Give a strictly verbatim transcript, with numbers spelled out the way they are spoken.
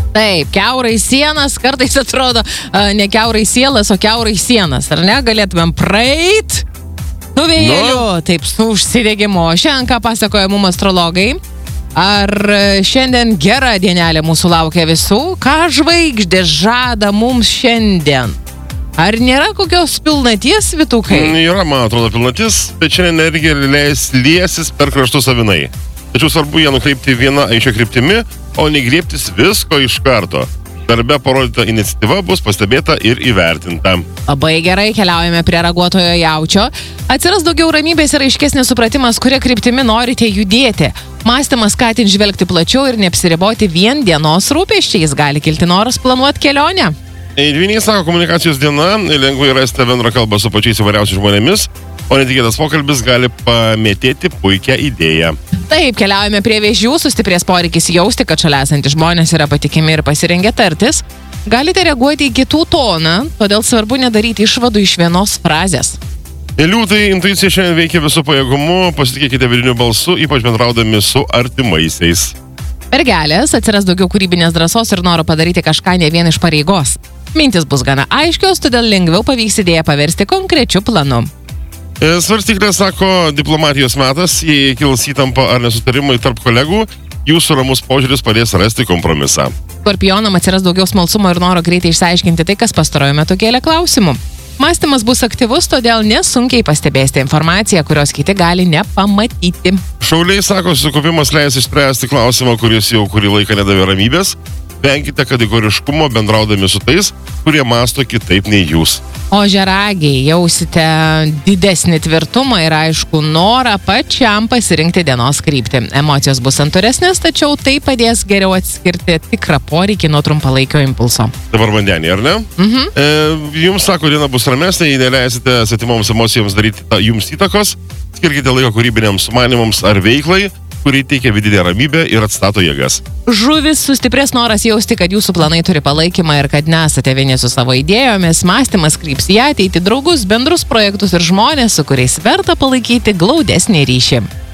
Taip, kiaurai sienas, kartais atrodo ne kiaurai sielas, o kiaurai sienas, ar ne? Galėtumėm praeit su vėliu, no. Taip, su užsidegimu. Šiandien ką pasakoja mums astrologai? Ar šiandien gera dienelė mūsų laukia visų? Ką žvaigždės žada mums šiandien? Ar nėra kokios pilnaties, Vytukai? Yra, man atrodo, pilnatis, bet šiandien energija leis liesis per kraštus avinai. Tačiau svarbu ją nukreipti vieną aiškia kryptimi, o negriebtis visko iš karto. Darbe parodyta iniciatyva bus pastebėta ir įvertinta. Labai gerai, keliaujame prie raguotojo jaučio. Atsiras daugiau ramybės ir aiškesnis supratimas, kuria kryptimi norite judėti. Mąstymas skatins žvelgti plačiau ir neapsiriboti vien dienos rūpesčiais. Gali kilti noras planuoti kelionę. Dvyniai sako, komunikacijos diena, lengvai rasti bendrą kalbą su pačiais įvairiausiais žmonėmis, o netikėtas pokalbis gali pamėtėti puikią idėją. Taip, keliaujame prie vėžių, sustiprės poreikis jausti, kad šalia esantys žmonės yra patikimi ir pasirengę tartis. Galite reaguoti į kitų toną, todėl svarbu nedaryti išvadų iš vienos frazės. Liūtai, intuicija šiandien veikia visų pajėgumu, pasitikėkite vidiniu balsu, ypač bendraudami su artimaisiais. Mergelės, atsiras daugiau kūrybinės drąsos ir noro padaryti kažką ne vien iš pareigos. Mintis bus gana aiškios, todėl lengviau pavyks idėją paversti konkrečiu planu. Svarstyklė sako, diplomatijos metas, jei kils įtampa ar nesutarimai tarp kolegų, jūsų ramus požiūris padės rasti kompromisą. Skorpionam atsiras daugiau smalsumo ir noro greitai išsiaiškinti tai, kas pastarojo metu kėlė klausimų. Mąstymas bus aktyvus, todėl nesunkiai pastebėsite informaciją, kurios kiti gali nepamatyti. Šauliai sako, susikaupimas leis išspręsti klausimą, kuris jau kurį laiką nedavė ramybės. Venkite kategoriškumo bendraudami su tais, kurie mąsto kitaip nei jūs. O žeragiai, jausite didesnį tvirtumą ir aišku norą pačiam pasirinkti dienos kryptį. Emocijos bus santūresnės, tačiau tai padės geriau atskirti tikrą poreikį nuo trumpalaikio impulso. Dabar vandenį, ar ne? Mhm. E, jums sako, diena bus ramesnė, jei neleisite svetimoms emocijoms daryti jums įtakos, skirkite laiko kūrybiniams sumanimams ar veiklai, kurį teikia vidinė ramybė ir atstato jėgas. Žuvis sustiprės noras jausti, kad jūsų planai turi palaikymą ir kad nesate vieni su savo idėjomis. Mąstymas kryps į ateitį, draugus, bendrus projektus ir žmonės, su kuriais verta palaikyti glaudesnį ryšį.